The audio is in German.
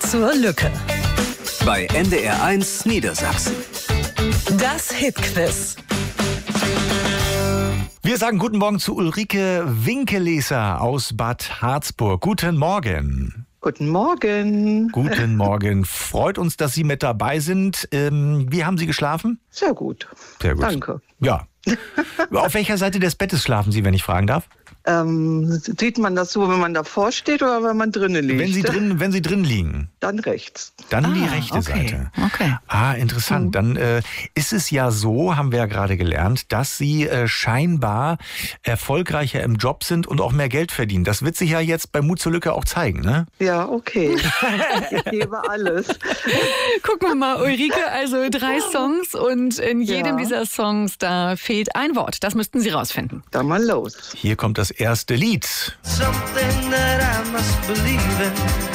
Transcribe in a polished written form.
zur Lücke. Bei NDR1 Niedersachsen. Das Hitquiz. Wir sagen guten Morgen zu Ulrike Winkeleser aus Bad Harzburg. Guten Morgen. Guten Morgen. Guten Morgen. Freut uns, dass Sie mit dabei sind. Wie haben Sie geschlafen? Sehr gut. Sehr gut. Danke. Ja. Auf welcher Seite des Bettes schlafen Sie, wenn ich fragen darf? Sieht man das so, wenn man davor steht oder wenn man drinnen liegt? Wenn Sie drin liegen. Dann rechts. Dann die rechte Seite. Okay. Interessant. Dann ist es ja so, haben wir ja gerade gelernt, dass Sie scheinbar erfolgreicher im Job sind und auch mehr Geld verdienen. Das wird sich ja jetzt bei Mut zur Lücke auch zeigen, ne? Ja, okay. Ich gebe alles. Gucken wir mal, Ulrike, also 3 Songs und in jedem dieser Songs, da fehlt ein Wort. Das müssten Sie rausfinden. Dann mal los. Hier kommt das erste Lied. Something that I must believe in.